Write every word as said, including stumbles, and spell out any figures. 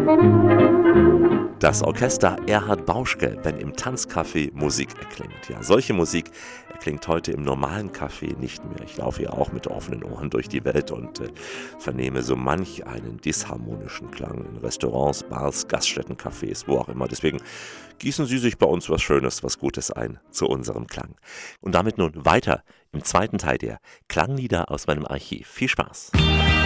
Das Orchester Erhard Bauschke, wenn im Tanzcafé Musik erklingt. Ja, solche Musik erklingt heute im normalen Café nicht mehr. Ich laufe ja auch mit offenen Ohren durch die Welt und äh, vernehme so manch einen disharmonischen Klang in Restaurants, Bars, Gaststätten, Cafés, wo auch immer. Deswegen gießen Sie sich bei uns was Schönes, was Gutes ein zu unserem Klang. Und damit nun weiter im zweiten Teil der Klanglieder aus meinem Archiv. Viel Spaß!